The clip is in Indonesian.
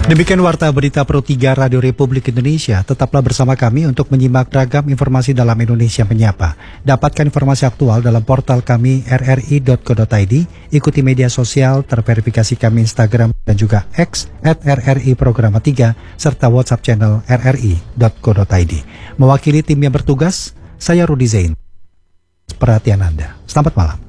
Demikian Warta Berita Pro 3 Radio Republik Indonesia. Tetaplah bersama kami untuk menyimak ragam informasi dalam Indonesia Menyapa. Dapatkan informasi aktual dalam portal kami rri.co.id. Ikuti media sosial terverifikasi kami Instagram dan juga X @RRI Programa 3 serta WhatsApp channel rri.co.id. Mewakili tim yang bertugas, saya Rudi Zain. Perhatian Anda. Selamat malam.